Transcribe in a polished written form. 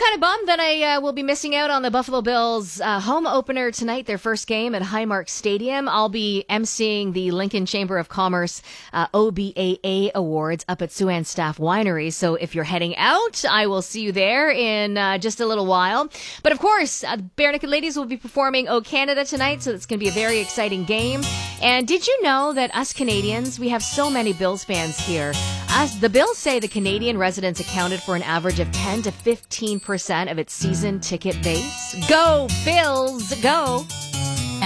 kind of bummed that I will be missing out on the Buffalo Bills home opener tonight, their first game at Highmark Stadium. I'll be emceeing the Lincoln Chamber of Commerce OBAA Awards up at Siouan Staff Winery. So if you're heading out, I will see you there in just a little while. But of course, Bare Naked Ladies will be performing O Canada tonight, so it's going to be a very exciting game. And did you know that us Canadians, we have so many Bills fans here. The Bills say the Canadian residents accounted for an average of 10 to 15% of its season ticket base. Go, Bills, go!